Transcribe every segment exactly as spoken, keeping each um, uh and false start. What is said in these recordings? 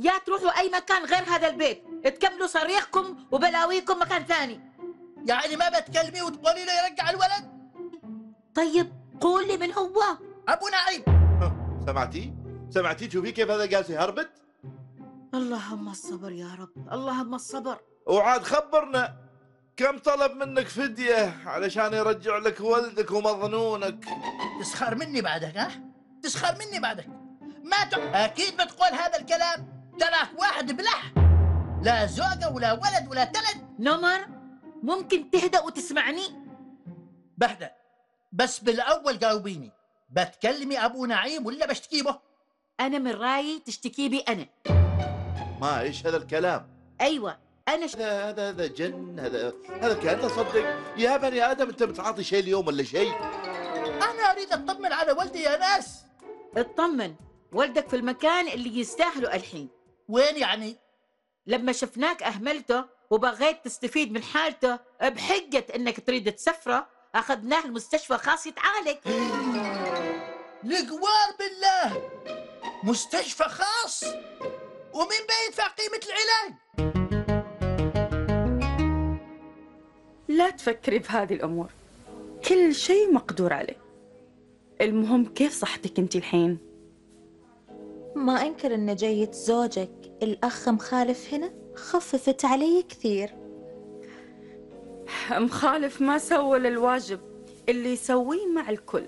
يا تروحوا أي مكان غير هذا البيت، تكملوا صريخكم وبلاويكم مكان ثاني. يعني ما بتكلمي وتقولي له يرجع الولد؟ طيب قول لي من هو؟ أبو نعيم. سمعتي؟ سمعتي؟ شوفي كيف هذا جالس يهربت؟ اللهم الصبر يا رب، اللهم الصبر. وعاد خبرنا كم طلب منك فدية علشان يرجع لك ولدك ومظنونك. تسخر مني بعدك؟ ها؟ تسخر مني بعدك؟ ما ت... أكيد بتقول هذا الكلام، تراه واحد بلح، لا زوجة ولا ولد ولا تلد. نمر ممكن تهدأ وتسمعني؟ بهدأ، بس بالأول جاوبيني، بتكلمي أبو نعيم ولا بشتكي به؟ أنا من رأيي تشتكي بي أنا. ما إيش هذا الكلام؟ أيوة أنا ش... هذا هذا هذا جن، هذا هذا كأنه صدق. يا بني آدم أنت بتعاطي شيء اليوم ولا شيء؟ أنا أريد أطمن على ولدي يا ناس. اطمن، ولدك في المكان اللي يستاهله الحين. وين يعني؟ لما شفناك أهملته وبغيت تستفيد من حالته بحجة إنك تريد تسفره، أخذناه المستشفى خاص يتعالج. الجوار بالله، مستشفى خاص؟ ومين بيدفع قيمة العلاج؟ لا تفكري بهذه الأمور، كل شيء مقدور عليه. المهم كيف صحتك انتي الحين؟ ما أنكر أن جية زوجك الأخ مخالف هنا خففت علي كثير. مخالف ما سوى الواجب اللي يسويه مع الكل.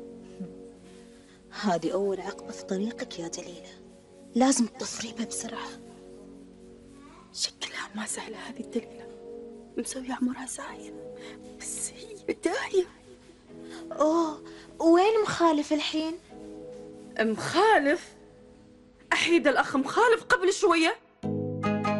هذه أول عقبة في طريقك يا جليلة، لازم تطفريبها بسرعة. شكلها ما سهلة هذه الدليلة، مسوية عمرها ساير، بس هي داعية. أوه، وين مخالف الحين؟ مخالف؟ أحيد الأخ مخالف قبل شوية.